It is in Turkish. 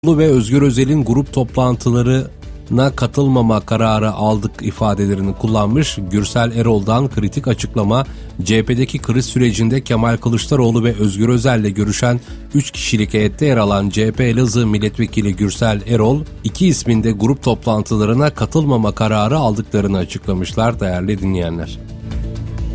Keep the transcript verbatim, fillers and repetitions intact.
ve Özgür Özel'in grup toplantılarına katılmama kararı aldık ifadelerini kullanmış. Gürsel Erol'dan kritik açıklama. C H P'deki kriz sürecinde Kemal Kılıçdaroğlu ve Özgür Özel'le görüşen üç kişilik heyette yer alan C H P Elazığ Milletvekili Gürsel Erol, iki isminde grup toplantılarına katılmama kararı aldıklarını açıklamışlar değerli dinleyenler.